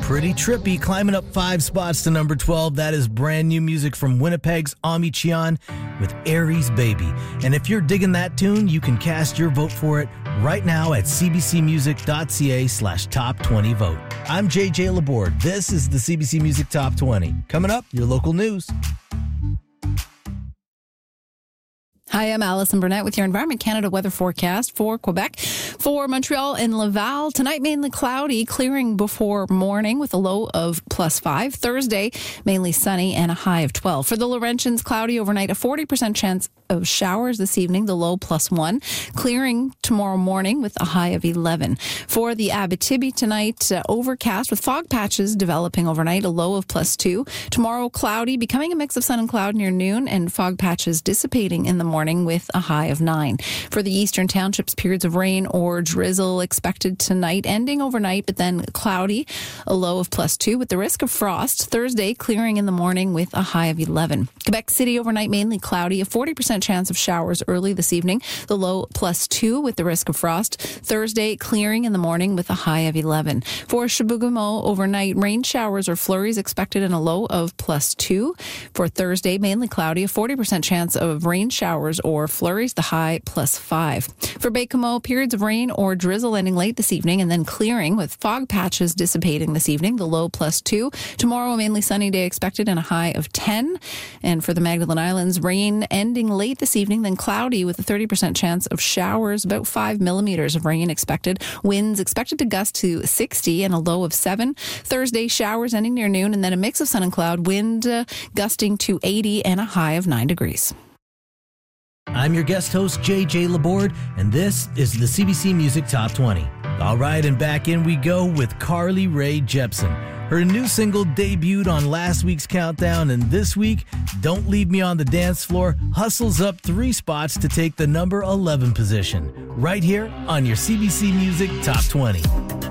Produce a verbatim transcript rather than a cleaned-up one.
Pretty trippy, climbing up five spots to number twelve. That is brand new music from Winnipeg's Ami Cheon with Aries Baby. And if you're digging that tune, you can cast your vote for it right now at cbcmusic.ca slash top 20 vote. I'm J J Laborde. This is the C B C Music Top twenty. Coming up, your local news. Hi, I'm Allison Burnett with your Environment Canada weather forecast for Quebec. For Montreal and Laval, tonight mainly cloudy, clearing before morning with a low of plus five. Thursday, mainly sunny and a high of twelve. For the Laurentians, cloudy overnight, a forty percent chance of showers this evening, the low plus one. Clearing tomorrow morning with a high of eleven. For the Abitibi tonight, uh, overcast with fog patches developing overnight, a low of plus two. Tomorrow, cloudy, becoming a mix of sun and cloud near noon, and fog patches dissipating in the morning with a high of nine. For the Eastern Townships, periods of rain or drizzle expected tonight, ending overnight, but then cloudy, a low of plus two with the risk of frost. Thursday, clearing in the morning with a high of eleven. Quebec City overnight, mainly cloudy, a forty percent chance of showers early this evening, the low plus two with the risk of frost. Thursday, clearing in the morning with a high of eleven. For Chibougamau, overnight, rain showers or flurries expected and a low of plus two. For Thursday, mainly cloudy, a forty percent chance of rain showers or flurries, the high plus five. For Baie-Comeau, periods of rain or drizzle ending late this evening and then clearing with fog patches dissipating this evening, the low plus two. Tomorrow, a mainly sunny day expected and a high of ten. And for the Magdalen Islands, rain ending late this evening, then cloudy with a thirty percent chance of showers, about five millimeters of rain expected. Winds expected to gust to sixty and a low of seven. Thursday, showers ending near noon and then a mix of sun and cloud, wind uh, gusting to eighty and a high of nine degrees. I'm your guest host, J J Laborde, and this is the C B C Music Top twenty. All right, and back in we go with Carly Rae Jepsen. Her new single debuted on last week's countdown, and this week, Don't Leave Me on the Dance Floor hustles up three spots to take the number eleven position, right here on your C B C Music Top twenty.